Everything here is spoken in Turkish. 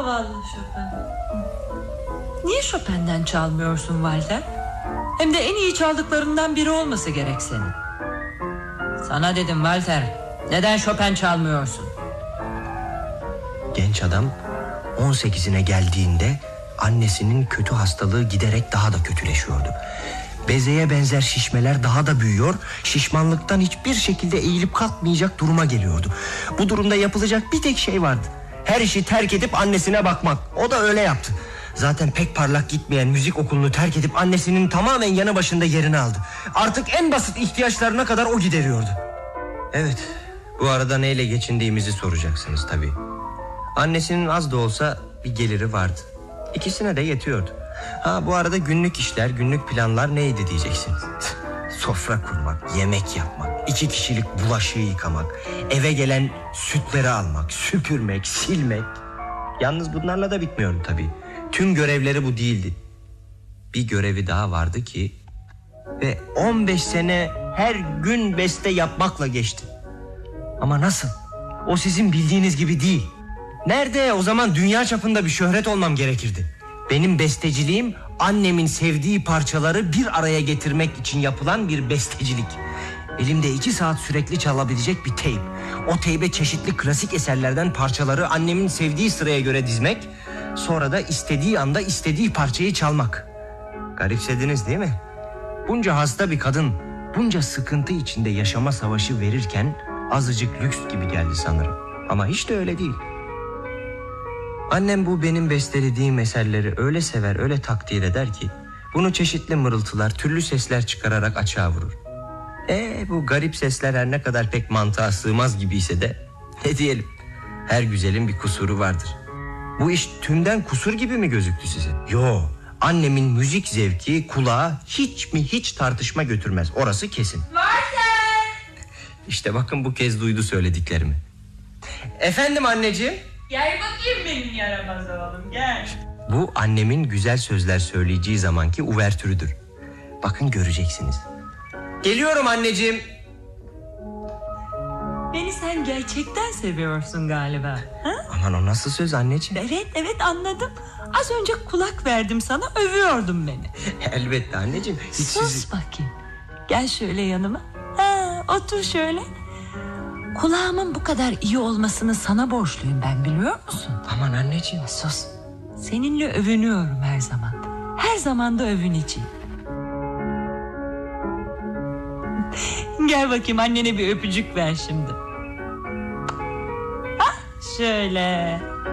Zavallı Chopin. Niye Chopin'den çalmıyorsun Walter? Hem de en iyi çaldıklarından biri olması gerek senin. Sana dedim Walter, neden Chopin çalmıyorsun? Genç adam 18'ine geldiğinde annesinin kötü hastalığı giderek daha da kötüleşiyordu. Bezeye benzer şişmeler daha da büyüyor, şişmanlıktan hiçbir şekilde eğilip kalkmayacak duruma geliyordu. Bu durumda yapılacak bir tek şey vardı: her işi terk edip annesine bakmak. O da öyle yaptı. Zaten pek parlak gitmeyen müzik okulunu terk edip annesinin tamamen yanı başında yerini aldı. Artık en basit ihtiyaçlarına kadar o gideriyordu. Evet, bu arada neyle geçindiğimizi soracaksınız tabii. Annesinin az da olsa bir geliri vardı. İkisine de yetiyordu. Bu arada günlük işler, günlük planlar neydi diyeceksiniz. Sofra kurmak, yemek yapmak, 2 kişilik bulaşığı yıkamak, eve gelen sütleri almak, süpürmek, silmek. Yalnız bunlarla da bitmiyordu tabii. Tüm görevleri bu değildi. Bir görevi daha vardı ki ve 15 sene her gün beste yapmakla geçti. Ama nasıl? O sizin bildiğiniz gibi değil. Nerede? O zaman dünya çapında bir şöhret olmam gerekirdi. Benim besteciliğim annemin sevdiği parçaları bir araya getirmek için yapılan bir bestecilik. Elimde 2 saat sürekli çalabilecek bir teyp. O teybe çeşitli klasik eserlerden parçaları annemin sevdiği sıraya göre dizmek. Sonra da istediği anda istediği parçayı çalmak. Garipsediniz değil mi? Bunca hasta bir kadın bunca sıkıntı içinde yaşama savaşı verirken azıcık lüks gibi geldi sanırım. Ama hiç de öyle değil. Annem bu benim bestelediğim eserleri öyle sever, öyle takdir eder ki bunu çeşitli mırıltılar, türlü sesler çıkararak açığa vurur. Bu garip sesler her ne kadar pek mantığa sığmaz gibiyse de ne diyelim, her güzelin bir kusuru vardır. Bu iş tümden kusur gibi mi gözüktü size? Yo, annemin müzik zevki kulağa hiç tartışma götürmez, orası kesin. Walter! İşte bakın bu kez duydu söylediklerimi. Efendim anneciğim? Gel bakayım benim yaramaz oğlum, gel. Bu annemin güzel sözler söyleyeceği zamanki uvertürüdür. Bakın göreceksiniz. Geliyorum anneciğim. Beni sen gerçekten seviyorsun galiba, ha? Aman, o nasıl söz anneciğim? Evet anladım. Az önce kulak verdim sana, övüyordun beni. Elbette anneciğim. Sus bakayım. Gel şöyle yanıma. Otur şöyle. Kulağımın bu kadar iyi olmasını sana borçluyum ben, biliyor musun? Aman anneciğim. Sus. Seninle övünüyorum her zaman. Her zaman da övüneceğim. Gel bakayım, annene bir öpücük ver şimdi. Şöyle.